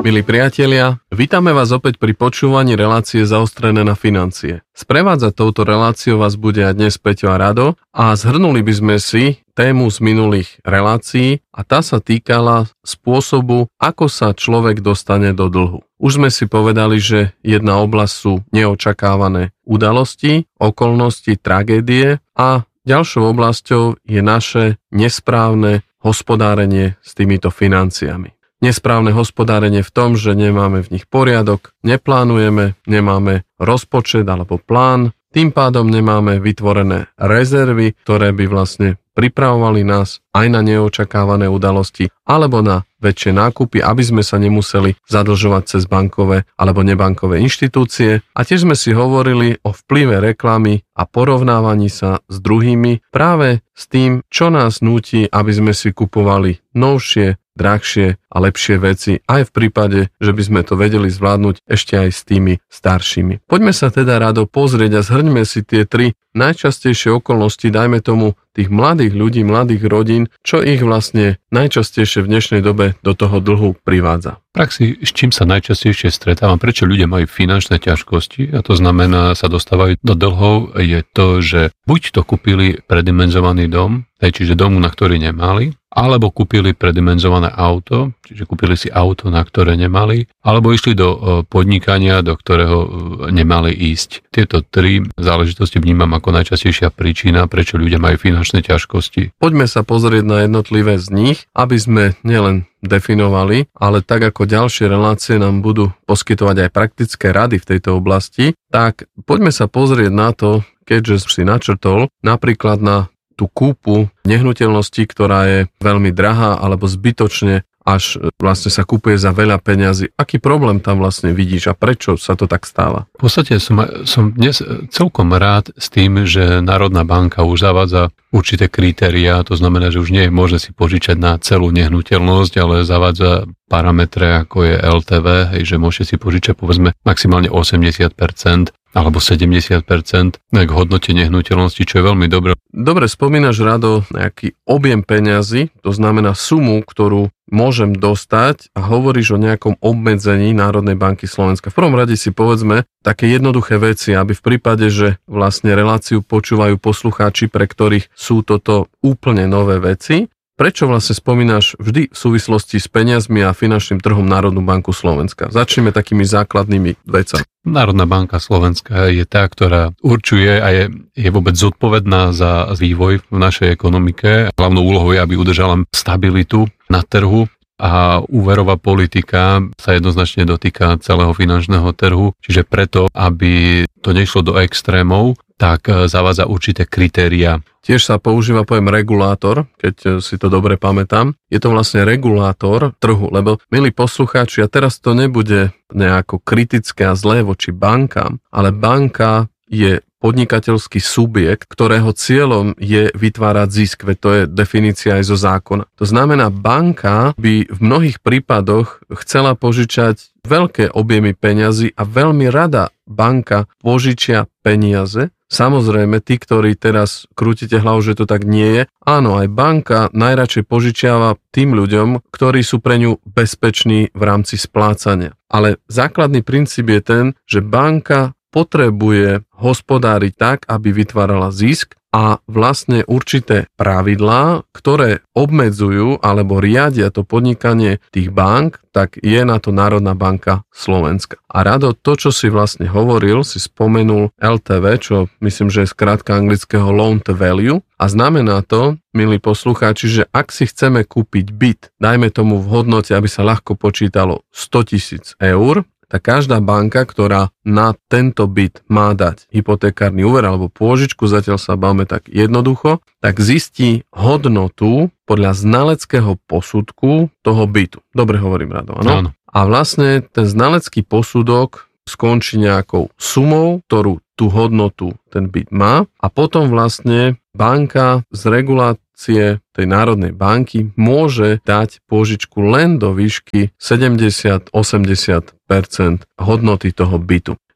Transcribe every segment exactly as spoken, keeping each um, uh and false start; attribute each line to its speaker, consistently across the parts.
Speaker 1: Milí priatelia, vítame vás opäť pri počúvaní relácie Zaostrené na financie. Sprevádzať touto reláciou vás bude aj dnes Peťo a Rado a zhrnuli by sme si tému z minulých relácií a tá sa týkala spôsobu, ako sa človek dostane do dlhu. Už sme si povedali, že jedna oblasť sú neočakávané udalosti, okolnosti, tragédie a ďalšou oblasťou je naše nesprávne hospodárenie s týmito financiami. Nesprávne hospodárenie v tom, že nemáme v nich poriadok, neplánujeme, nemáme rozpočet alebo plán, tým pádom nemáme vytvorené rezervy, ktoré by vlastne pripravovali nás aj na neočakávané udalosti alebo na väčšie nákupy, aby sme sa nemuseli zadlžovať cez bankové alebo nebankové inštitúcie. A tiež sme si hovorili o vplyve reklamy a porovnávaní sa s druhými práve s tým, čo nás núti, aby sme si kupovali novšie, drahšie a lepšie veci, aj v prípade, že by sme to vedeli zvládnuť ešte aj s tými staršími. Poďme sa teda Rado pozrieť a zhrňme si tie tri najčastejšie okolnosti, dajme tomu tých mladých ľudí, mladých rodín, čo ich vlastne najčastejšie v dnešnej dobe do toho dlhu privádza.
Speaker 2: V praxi, s čím sa najčastejšie stretávam, prečo ľudia majú finančné ťažkosti, a to znamená, sa dostávajú do dlhov, je to, že buď to kúpili predimenzovaný dom, čiže domu, na ktorý nemali, alebo kúpili predimenzované auto, čiže kúpili si auto, na ktoré nemali, alebo išli do podnikania, do ktorého nemali ísť. Tieto tri záležitosti vnímam ako najčastejšia príčina, prečo ľudia majú finančné ťažkosti.
Speaker 1: Poďme sa pozrieť na jednotlivé z nich, aby sme nielen definovali, ale tak ako ďalšie relácie nám budú poskytovať aj praktické rady v tejto oblasti, tak poďme sa pozrieť na to, keďže si načrtol napríklad na tú kúpu nehnuteľnosti, ktorá je veľmi drahá alebo zbytočne až vlastne sa kúpuje za veľa peňazí. Aký problém tam vlastne vidíš a prečo sa to tak stáva?
Speaker 2: V podstate som, som dnes celkom rád s tým, že Národná banka už zavádza určité kritériá, to znamená, že už nie je možné si požičať na celú nehnuteľnosť, ale zavádza parametre ako je el té vé, hej, že môžete si požičať povedzme maximálne osemdesiat percent alebo sedemdesiat percent k hodnote nehnuteľnosti, čo je veľmi dobré.
Speaker 1: Dobre, spomínaš, Rado, nejaký objem peňazí, to znamená sumu, ktorú môžem dostať a hovoríš o nejakom obmedzení Národnej banky Slovenska. V prvom rade si povedzme také jednoduché veci, aby v prípade, že vlastne reláciu počúvajú poslucháči, pre ktorých sú toto úplne nové veci, prečo vlastne spomínaš vždy v súvislosti s peniazmi a finančným trhom Národnú banku Slovenska? Začneme takými základnými vecami.
Speaker 2: Národná banka Slovenska je tá, ktorá určuje a je, je vôbec zodpovedná za vývoj v našej ekonomike. Hlavnou úlohou je, aby udržala stabilitu na trhu a úverová politika sa jednoznačne dotýka celého finančného trhu. Čiže preto, aby to nešlo do extrémov, tak zavádza určité kritériá.
Speaker 1: Tiež sa používa pojem regulátor, keď si to dobre pamätám. Je to vlastne regulátor trhu, lebo milí poslucháči, a teraz to nebude nejako kritické a zlé voči bankám, ale banka je podnikateľský subjekt, ktorého cieľom je vytvárať zisk, veď to je definícia aj zo zákona. To znamená, banka by v mnohých prípadoch chcela požičať veľké objemy peňazí a veľmi rada banka požičia peniaze. Samozrejme, tí, ktorí teraz krútite hlavu, že to tak nie je, áno, aj banka najradšej požičiava tým ľuďom, ktorí sú pre ňu bezpeční v rámci splácania. Ale základný princíp je ten, že banka potrebuje hospodáriť tak, aby vytvárala zisk a vlastne určité pravidlá, ktoré obmedzujú alebo riadia to podnikanie tých bank, tak je na to Národná banka Slovenska. A Rado, to, čo si vlastne hovoril, si spomenul el té vé, čo myslím, že je skrátka anglického loan to value a znamená to, milí poslucháči, že ak si chceme kúpiť byt, dajme tomu v hodnote, aby sa ľahko počítalo stotisíc eur, tak každá banka, ktorá na tento byt má dať hypotekárny úver alebo pôžičku, zatiaľ sa bavíme tak jednoducho, tak zistí hodnotu podľa znaleckého posudku toho bytu. Dobre hovorím, Rado, áno?
Speaker 2: Áno.
Speaker 1: A vlastne ten znalecký posudok skončí nejakou sumou, ktorú tú hodnotu ten byt má a potom vlastne banka z regulácie tej Národnej banky môže dať pôžičku len do výšky sedemdesiat až osemdesiat percent hodnoty toho bytu.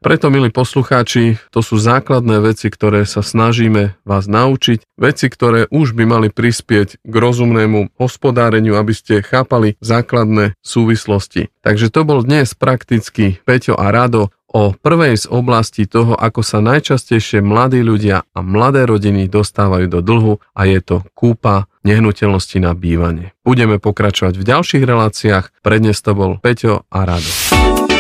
Speaker 1: Preto, milí poslucháči, to sú základné veci, ktoré sa snažíme vás naučiť, veci, ktoré už by mali prispieť k rozumnému hospodáreniu, aby ste chápali základné súvislosti. Takže to bol dnes prakticky Peťo a Rado o prvej z oblasti toho, ako sa najčastejšie mladí ľudia a mladé rodiny dostávajú do dlhu, a je to kúpa nehnuteľnosti na bývanie. Budeme pokračovať v ďalších reláciách. Pre dnes to bol Peťo a Rado.